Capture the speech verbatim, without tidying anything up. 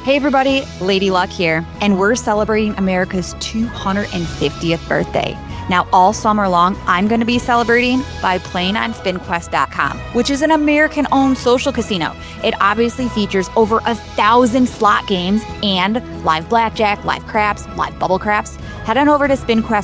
Hey everybody, Lady Luck here, and we're celebrating America's two hundred fiftieth birthday. Now, all summer long, I'm going to be celebrating by playing on spin quest dot com, which is an American-owned social casino. It obviously features over a thousand slot games and live blackjack, live craps, live bubble craps. Head on over to spin quest